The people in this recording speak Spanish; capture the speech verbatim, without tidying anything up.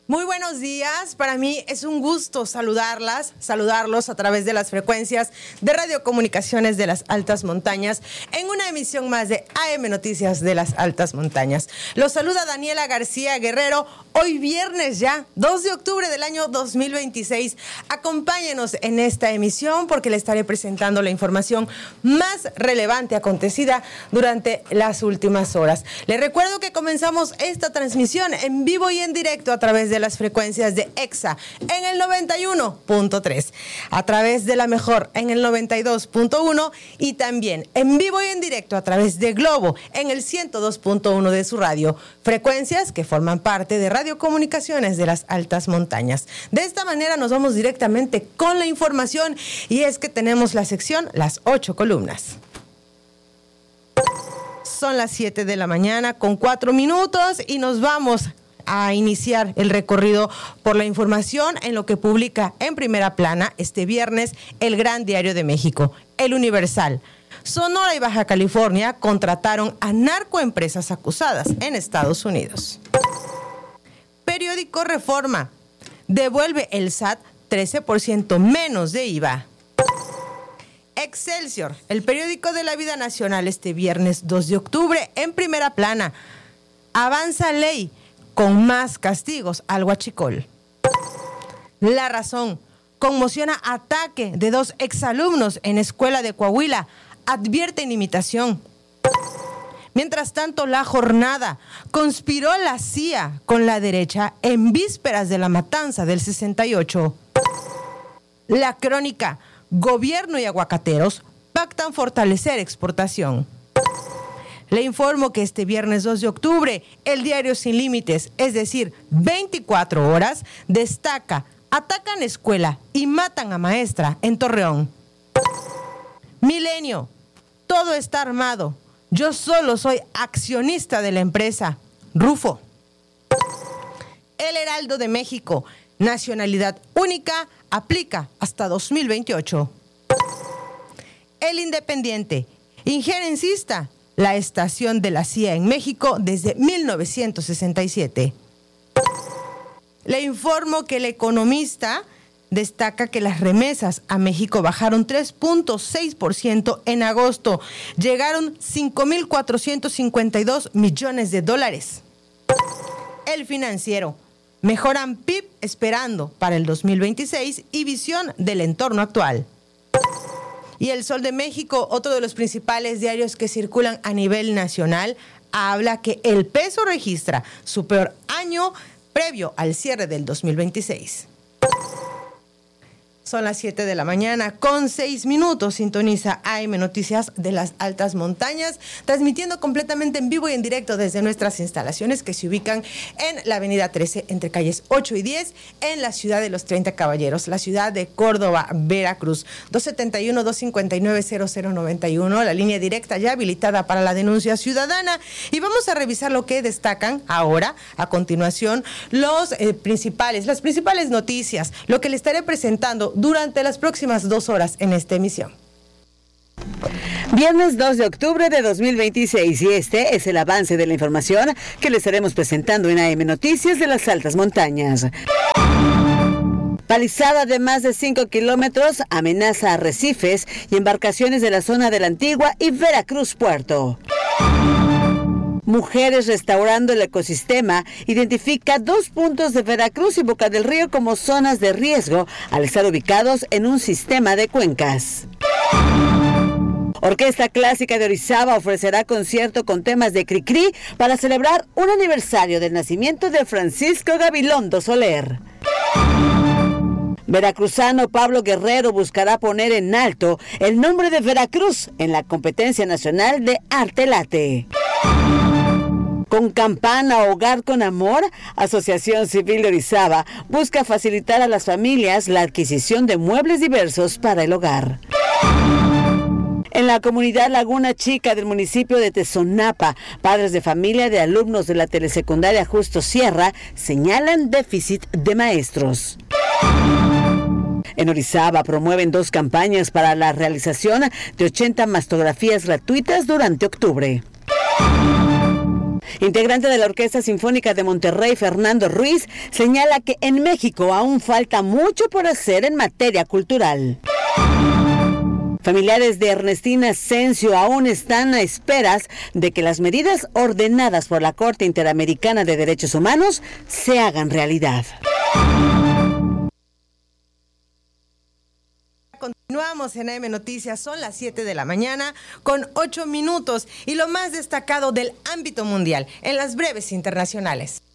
Muy buenos días, para mí es un gusto saludarlas, saludarlos a través de las frecuencias de Radiocomunicaciones de las Altas Montañas en una emisión más de A M Noticias de las Altas Montañas. Los saluda Daniela García Guerrero, hoy viernes ya, dos de octubre del año dos mil veintiséis. Acompáñenos en esta emisión porque le estaré presentando la información más relevante acontecida durante las últimas horas. Les recuerdo que comenzamos esta transmisión en vivo y en directo a través de de las frecuencias de EXA en el noventa y uno punto tres, a través de La Mejor en el noventa y dos punto uno y también en vivo y en directo a través de Globo en el ciento dos punto uno de su radio, frecuencias que forman parte de Radiocomunicaciones de las Altas Montañas. De esta manera nos vamos directamente con la información y es que tenemos la sección Las Ocho Columnas. Son las siete de la mañana con cuatro minutos y nos vamos a iniciar el recorrido por la información en lo que publica en primera plana este viernes el Gran Diario de México, El Universal. Sonora y Baja California contrataron a narcoempresas acusadas en Estados Unidos. Periódico Reforma. Devuelve el S A T trece por ciento menos de I V A. Excelsior, el periódico de la vida nacional este viernes dos de octubre en primera plana. Avanza ley con más castigos al huachicol. La Razón. Conmociona ataque de dos exalumnos en escuela de Coahuila. Advierten imitación. Mientras tanto, La Jornada. Conspiró la C I A con la derecha en vísperas de la matanza del sesenta y ocho. La Crónica. Gobierno y aguacateros pactan fortalecer exportación. Le informo que este viernes dos de octubre, el diario Sin Límites, es decir, veinticuatro horas, destaca, atacan escuela y matan a maestra en Torreón. Milenio, todo está armado. Yo solo soy accionista de la empresa. Rufo. El Heraldo de México, nacionalidad única, aplica hasta dos mil veintiocho. El Independiente, injerencista, la estación de la C I A en México desde mil novecientos sesenta y siete. Le informo que El Economista destaca que las remesas a México bajaron tres punto seis por ciento en agosto. Llegaron cinco mil cuatrocientos cincuenta y dos millones de dólares. El Financiero. Mejoran P I B esperando para el dos mil veintiséis y visión del entorno actual. Y El Sol de México, otro de los principales diarios que circulan a nivel nacional, habla que el peso registra su peor año previo al cierre del dos mil veintiséis. Son las siete de la mañana con seis minutos. Sintoniza A M Noticias de las Altas Montañas, transmitiendo completamente en vivo y en directo desde nuestras instalaciones que se ubican en la avenida trece, entre calles ocho y diez, en la ciudad de los treinta Caballeros, la ciudad de Córdoba, Veracruz. dos setenta y uno, dos cincuenta y nueve, cero cero noventa y uno, la línea directa ya habilitada para la denuncia ciudadana. Y vamos a revisar lo que destacan ahora, a continuación, los eh, principales, las principales noticias, lo que le estaré presentando durante las próximas dos horas en esta emisión. Viernes dos de octubre de dos mil veintiséis y este es el avance de la información que le estaremos presentando en A M Noticias de las Altas Montañas. Palizada de más de cinco kilómetros amenaza arrecifes y embarcaciones de la zona de la Antigua y Veracruz Puerto. Mujeres restaurando el ecosistema identifica dos puntos de Veracruz y Boca del Río como zonas de riesgo al estar ubicados en un sistema de cuencas. Orquesta Clásica de Orizaba ofrecerá concierto con temas de Cricri para celebrar un aniversario del nacimiento de Francisco Gabilondo Soler. Veracruzano Pablo Guerrero buscará poner en alto el nombre de Veracruz en la competencia nacional de Arte Late. Con campana Hogar con Amor, Asociación Civil de Orizaba busca facilitar a las familias la adquisición de muebles diversos para el hogar. En la comunidad Laguna Chica del municipio de Tezonapa, padres de familia de alumnos de la telesecundaria Justo Sierra señalan déficit de maestros. En Orizaba promueven dos campañas para la realización de ochenta mastografías gratuitas durante octubre. integrante de la Orquesta Sinfónica de Monterrey, Fernando Ruiz, señala que en México aún falta mucho por hacer en materia cultural. Familiares de Ernestina Asensio aún están a esperas de que las medidas ordenadas por la Corte Interamericana de Derechos Humanos se hagan realidad. Continuamos en A M Noticias, son las siete de la mañana con ocho minutos y lo más destacado del ámbito mundial en las breves internacionales.